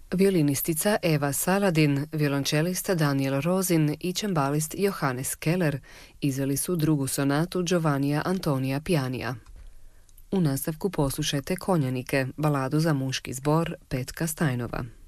Violinistica Eva Saladin, violončelista Daniel Rozin i čembalist Johannes Keller izveli su drugu sonatu Giovannija Antonija Pianija. U nastavku poslušajte Konjanike, baladu za muški zbor Petka Stajnova.